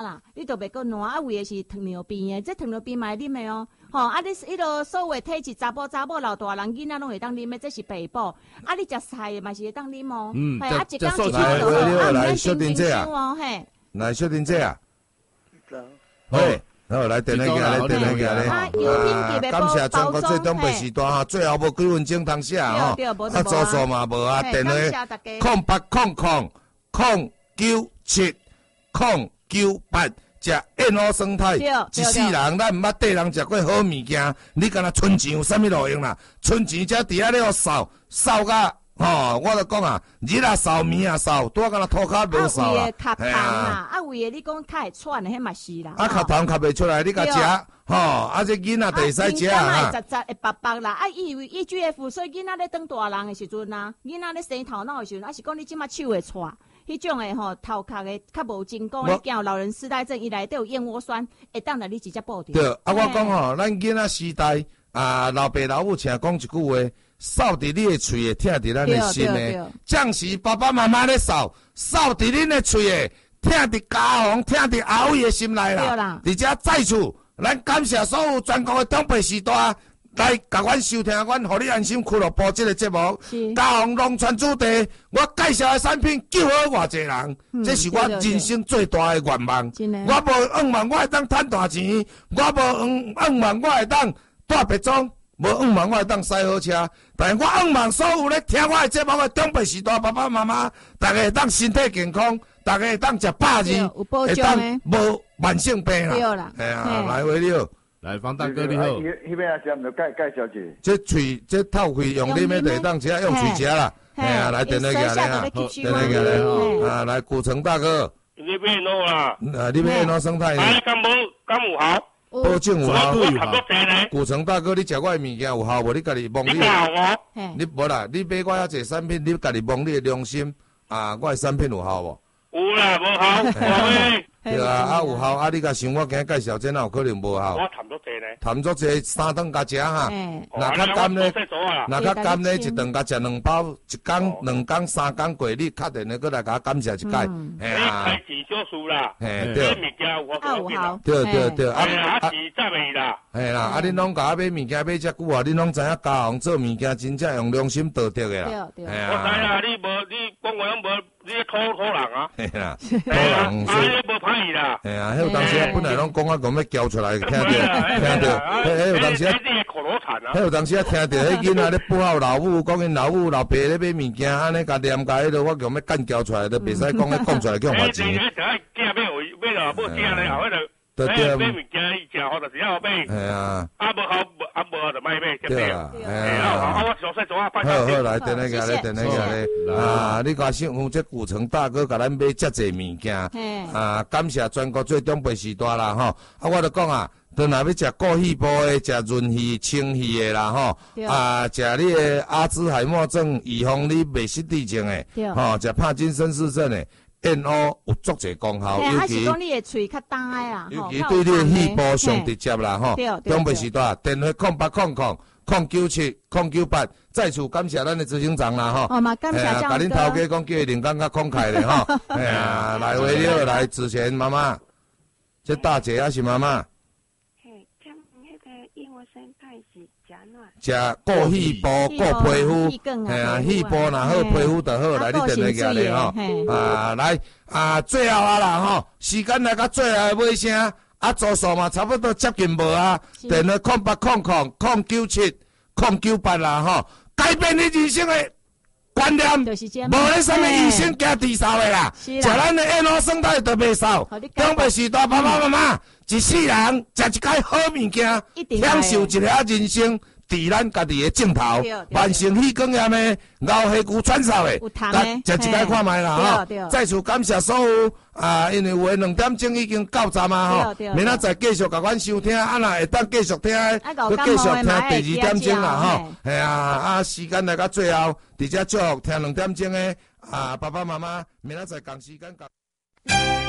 啦，你都袂搁烂，啊为的是糖尿病的，这糖尿病嘛会啉的哦。吼，啊你迄个所有体质，查甫老大人囡仔拢会当啉的，这是白补。啊你食菜的嘛是会当啉哦。嘿，啊一缸一缸就好， 来小丁姐啊， 嘿， 来小丁姐啊， 喂。 好，来电来起来，电来起来。感谢全国最东北时代哈，最后无几分钟通写吼，啊，组数嘛无啊，电话0800097098，食燕窝生态，一世人咱毋捌缀人食过好物件，你敢若存钱有啥物路用啦？存钱才伫遐咧互扫甲。吼，我就讲啊，日啊扫，暝啊扫，拄啊敢若涂骹无扫啦。 嘿啊，啊为的你讲较会喘的，迄嘛是啦。 啊，咳痰咳袂出来，你甲食，吼，啊这囡仔就会使食啊。 会杂会白白啦，啊以为 EGF， 所以囡仔咧当大人的时阵啊，囡仔咧生头脑的时阵，啊是讲你即马手会喘，迄种的吼头壳的较无精光，你惊有老人痴呆症，伊内底有燕窝酸，会当来你直接报掉。 对，啊我讲吼，咱囡仔时代啊，老爸老母请讲一句话。扫伫你的喙的，疼伫咱的心的。将是爸爸妈妈咧扫，扫伫恁的喙的，疼伫家乡，疼伫后位的心内啦。而且再次，咱感谢所有全国的长辈时代来甲阮收听阮互你安心俱乐部这个节目。家乡农村主题，我介绍的产品救好偌济人，这是我人生最大的愿望。我无愿望我会当赚大钱，我无愿望我会当大别庄。无愿望我会当驶好车，但是我愿望所有咧听我的节目的长辈时代爸爸妈妈，大家会当身体健康，大家会当食饱字，会当无慢性病啦。 对啦， 系啊，来维了， 来方大哥你好。 迄边啊，食唔着介绍者。 这喙这透气用啉的，就会当食用喙食啦。系啊，来电来起来啦，电来起来吼，啊来古城大哥。 你要喏啦？ 你要喏生态呢？ 敢有效？ 保证有效。 差不多古城大哥，你食我的物件有效无？你家己摸你。你无啦，你买我遐济产品，你家己摸你的良心啊！我的产品有效无？ 有啦，无效。 对啊，啊有效啊！你甲想我今介绍，这哪有可能无效？ 我谈足济呢。 谈足济3顿甲食哈。若较甘呢？若较甘呢？一顿甲食2包，一工、2工、3工过，你确定呢？搁来甲我感谢一摆。 哎呀。开钱小数啦。 嘿对。 物件我有效。 对。 啊是赞美啦。 嘿啦，啊恁拢甲我买物件买遮久啊，恁拢知影家行做物件真正用良心道德的啦。 对。我知啦，你讲话拢无。你土人啊？ 嘿啦， 土人，你无歹意啦。 嘿啊，迄有当时啊，本来拢讲啊，讲要交出来，听着，迄有当时啊，迄有当时啊，听着，迄囡仔咧报效老母，讲因老母老爸咧买物件，安尼甲念甲迄落，我讲要干交出来，都袂使讲咧讲出来叫罚钱。 买老母囝咧，后尾就。 对， 买物件伊食好，就是要买。 系啊。 啊无好就莫买， 对啊。 我详细做啊，拜好，来，等下来。啊，你甲幸福这古城大哥甲咱买遮济物件，啊，感谢全国最长辈时代啦吼。啊，我就讲啊，当若要食过气部的，食润气、清气的啦吼。啊，食你的阿兹海默症，预防你袂失智症的，吼，食帕金森氏症的。燕窝有足侪功效， 尤其讲你的喙较重的啦， 尤其对你的肺部上直接啦吼。长辈时代电话0800097098，再次感谢咱的执行长啦吼。 感谢甲恁头家讲叫伊灵感较慷慨咧吼。哎呀，来为了来之前妈妈，这大姐还是妈妈。食顾肺部、顾皮肤，嘿啊，肺部若好，皮肤就好，来你电话起来吼。啊，来啊，最后啊啦吼，时间来到最后的尾声，啊，组数嘛差不多接近无啊。电话0800097098啦吼，改变你人生的观念，无咧什么医生加治疗的啦，食咱的燕窝生态就袂少。长辈时代爸爸妈妈，一世人食一摆好物件，享受一下人生。伫咱家己的镜头，慢性气管炎的、熬下骨喘嗽的，食一摆看卖啦吼。再次感谢所有啊，因为有的2点钟已经到站啊吼，明仔载继续甲阮收听，啊若会当继续听，佮继续听第2点钟啦吼。系啊，时间来到最後，伫遮祝福听2點鐘的啊爸爸媽媽，明仔載同時間。